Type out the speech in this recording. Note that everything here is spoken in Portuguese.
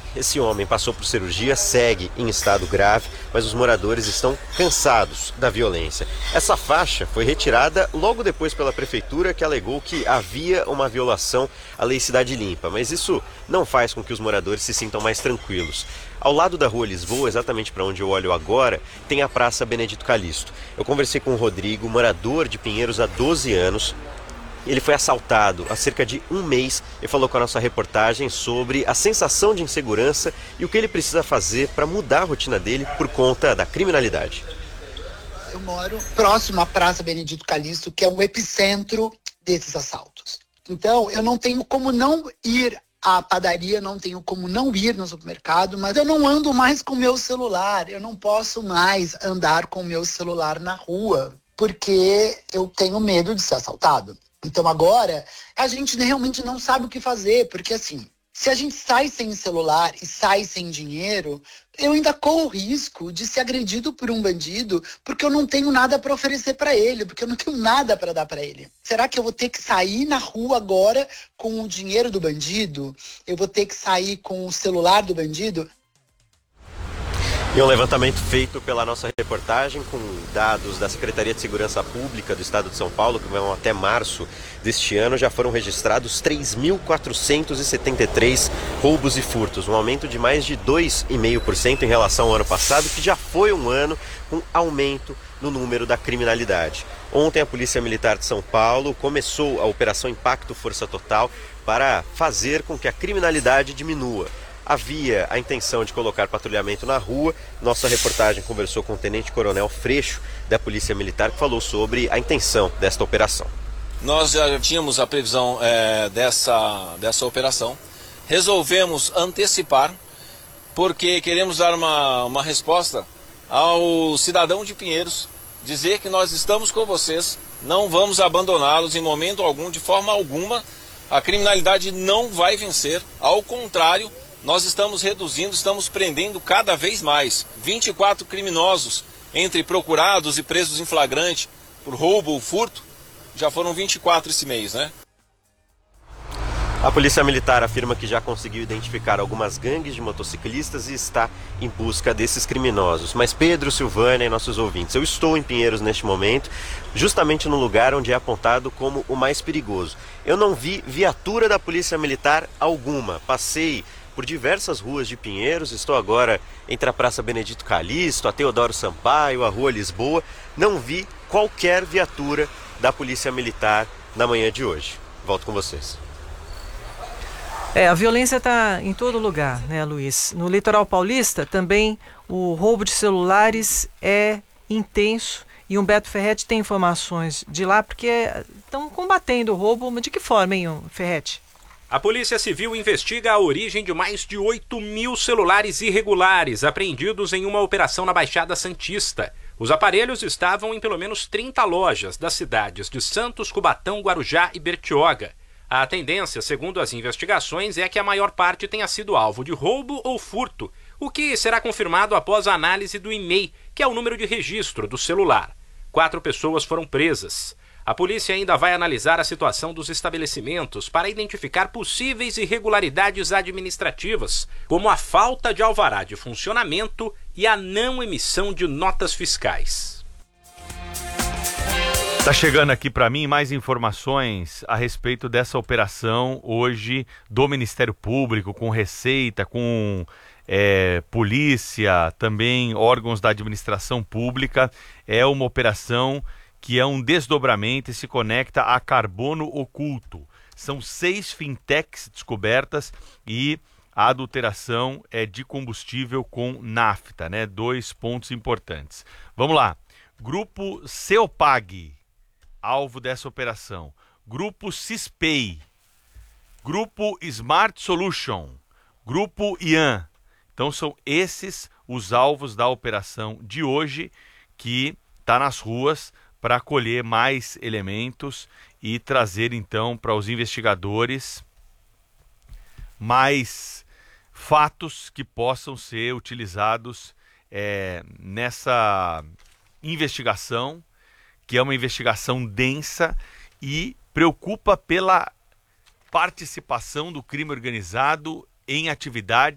Esse homem passou por cirurgia, segue em estado grave, mas os moradores estão cansados da violência. Essa faixa foi retirada logo depois pela prefeitura, que alegou que havia uma violação à Lei Cidade Limpa, mas isso não faz com que os moradores se sintam mais tranquilos. Ao lado da Rua Lisboa, exatamente para onde eu olho agora, tem a Praça Benedito Calixto. Eu conversei com o Rodrigo, morador de Pinheiros há 12 anos. Ele foi assaltado há cerca de um mês e falou com a nossa reportagem sobre a sensação de insegurança e o que ele precisa fazer para mudar a rotina dele por conta da criminalidade. Eu moro próximo à Praça Benedito Calixto, que é o epicentro desses assaltos. Então, eu não tenho como não ir à padaria, não tenho como não ir no supermercado, mas eu não ando mais com o meu celular. Eu não posso mais andar com o meu celular na rua, porque eu tenho medo de ser assaltado. Então agora, a gente realmente não sabe o que fazer, porque assim, se a gente sai sem celular e sai sem dinheiro, eu ainda corro o risco de ser agredido por um bandido, porque eu não tenho nada para oferecer para ele, porque eu não tenho nada para dar para ele. Será que eu vou ter que sair na rua agora com o dinheiro do bandido? Eu vou ter que sair com o celular do bandido? E um levantamento feito pela nossa reportagem com dados da Secretaria de Segurança Pública do Estado de São Paulo, que vão até março deste ano, já foram registrados 3.473 roubos e furtos, um aumento de mais de 2,5% em relação ao ano passado, que já foi um ano com aumento no número da criminalidade. Ontem a Polícia Militar de São Paulo começou a Operação Impacto Força Total para fazer com que a criminalidade diminua. Havia a intenção de colocar patrulhamento na rua. Nossa reportagem conversou com o Tenente Coronel Freixo, da Polícia Militar, que falou sobre a intenção desta operação. Nós já tínhamos a previsão dessa operação. Resolvemos antecipar, porque queremos dar uma resposta ao cidadão de Pinheiros, dizer que nós estamos com vocês, não vamos abandoná-los em momento algum, de forma alguma. A criminalidade não vai vencer, ao contrário, nós estamos reduzindo, estamos prendendo cada vez mais. 24 criminosos, entre procurados e presos em flagrante por roubo ou furto, já foram 24 esse mês, né? A Polícia Militar afirma que já conseguiu identificar algumas gangues de motociclistas e está em busca desses criminosos. Mas Pedro, Silvânia e nossos ouvintes, eu estou em Pinheiros neste momento, justamente no lugar onde é apontado como o mais perigoso. Eu não vi viatura da Polícia Militar alguma. Passei por diversas ruas de Pinheiros, estou agora entre a Praça Benedito Calixto, a Teodoro Sampaio, a Rua Lisboa. Não vi qualquer viatura da Polícia Militar na manhã de hoje. Volto com vocês. A violência está em todo lugar, né, Luiz? No litoral paulista também o roubo de celulares é intenso e Humberto Ferretti tem informações de lá porque estão combatendo o roubo. Mas de que forma, hein, Ferretti? A Polícia Civil investiga a origem de mais de 8.000 celulares irregulares apreendidos em uma operação na Baixada Santista. Os aparelhos estavam em pelo menos 30 lojas das cidades de Santos, Cubatão, Guarujá e Bertioga. A tendência, segundo as investigações, é que a maior parte tenha sido alvo de roubo ou furto, o que será confirmado após a análise do e-mail, que é o número de registro do celular. 4 pessoas foram presas. A polícia ainda vai analisar a situação dos estabelecimentos para identificar possíveis irregularidades administrativas, como a falta de alvará de funcionamento e a não emissão de notas fiscais. Tá chegando aqui para mim mais informações a respeito dessa operação hoje do Ministério Público, com Receita, com polícia, também órgãos da administração pública. É uma operação que é um desdobramento e se conecta a carbono oculto. São 6 fintechs descobertas e a adulteração é de combustível com nafta, né? 2 pontos importantes. Vamos lá. Grupo Ceopag, alvo dessa operação. Grupo Cispay. Grupo Smart Solution. Grupo Ian. Então são esses os alvos da operação de hoje, que está nas ruas para colher mais elementos e trazer então para os investigadores mais fatos que possam ser utilizados nessa investigação, que é uma investigação densa e preocupa pela participação do crime organizado em atividades